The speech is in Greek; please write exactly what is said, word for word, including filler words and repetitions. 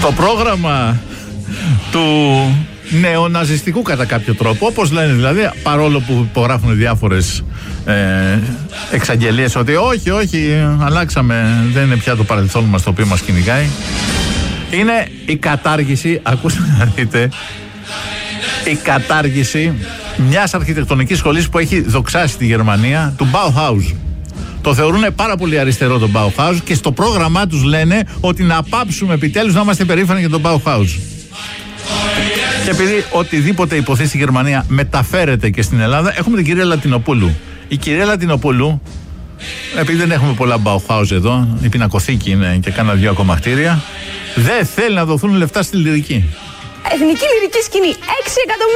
το πρόγραμμα του νεοναζιστικού κατά κάποιο τρόπο, όπως λένε δηλαδή, παρόλο που υπογράφουν διάφορες ε, εξαγγελίες ότι όχι, όχι, αλλάξαμε, δεν είναι πια το παρελθόν μας το οποίο μας κυνηγάει. Είναι η κατάργηση, ακούστε να δείτε, η κατάργηση μιας αρχιτεκτονικής σχολής που έχει δοξάσει τη Γερμανία, του Bauhaus. Το θεωρούν πάρα πολύ αριστερό το Bauhaus και στο πρόγραμμά τους λένε ότι να πάψουμε επιτέλους να είμαστε περήφανοι για το Bauhaus. Και επειδή οτιδήποτε υποθεί στη Γερμανία μεταφέρεται και στην Ελλάδα, έχουμε την κυρία Λατινοπούλου. Η κυρία Λατινοπούλου, επειδή δεν έχουμε πολλά Bauhaus εδώ, η πινακοθήκη είναι και κάνα δύο ακόμα κτίρια, δεν θέλει να δοθούν λεφτά στη λυρική. Εθνική λυρική σκηνή, έξι εκατομμύρια.